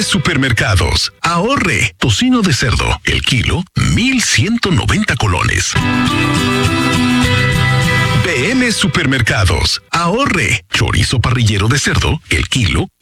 Supermercados. Ahorre. Tocino de cerdo, el kilo, 1,190 colones. BM Supermercados. Ahorre. Chorizo parrillero de cerdo, el kilo,